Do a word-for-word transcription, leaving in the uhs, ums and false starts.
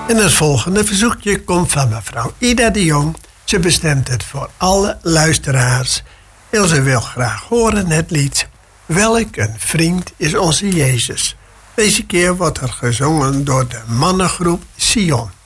En het volgende verzoekje komt van mevrouw Ida de Jong. Ze bestemt het voor alle luisteraars. En ze wil graag horen het lied Welk een vriend is onze Jezus. Deze keer wordt er gezongen door de mannengroep Sion.